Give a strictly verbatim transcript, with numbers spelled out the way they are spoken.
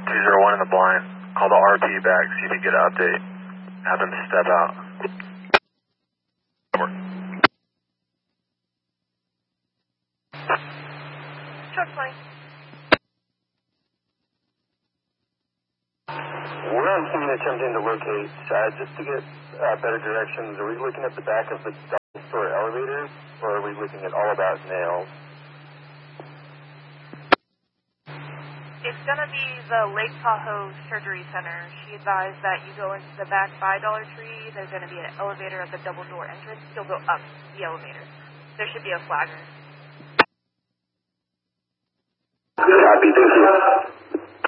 two zero one in the blind. Call the R P back, see if you get an update. Have them step out. Over. Truck twenty. We're on scene attempting to locate, uh, just to get uh, better directions. Are we looking at the back of the double store elevator, or are we looking at all about nails? It's going to be the Lake Tahoe Surgery Center. She advised that you go into the back by Dollar Tree. There's going to be an elevator at the double door entrance. You'll go up the elevator. There should be a flagger. Copy, thank you.